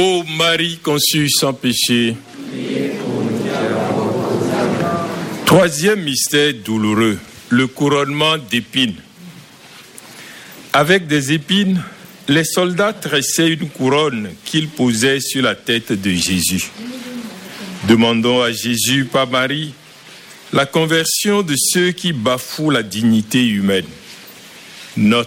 Ô Marie conçue sans péché. Troisième mystère douloureux, le couronnement d'épines. Avec des épines, les soldats tressaient une couronne qu'ils posaient sur la tête de Jésus. Demandons à Jésus par Marie la conversion de ceux qui bafouent la dignité humaine. Notre